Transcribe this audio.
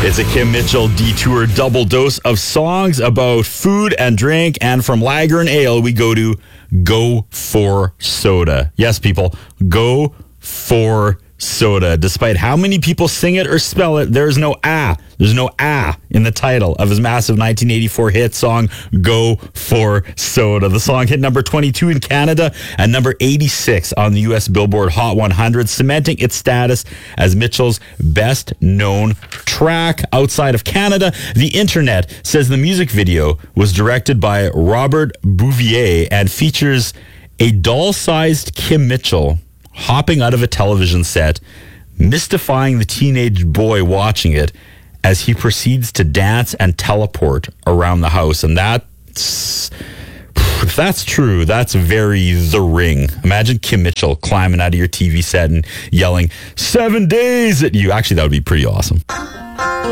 It's a Kim Mitchell Detour double dose of songs about food and drink. And from lager and ale, we go to Go for Soda. Yes, people, Go for Soda. Despite how many people sing it or spell it, there's no ah. There's no ah in the title of his massive 1984 hit song, Go for Soda. The song hit number 22 in Canada and number 86 on the U.S. Billboard Hot 100, cementing its status as Mitchell's best-known track outside of Canada. The internet says the music video was directed by Robert Bouvier and features a doll-sized Kim Mitchell hopping out of a television set, mystifying the teenage boy watching it as he proceeds to dance and teleport around the house. And if that's true, that's very The Ring. Imagine Kim Mitchell climbing out of your TV set and yelling 7 days at you. Actually, that would be pretty awesome.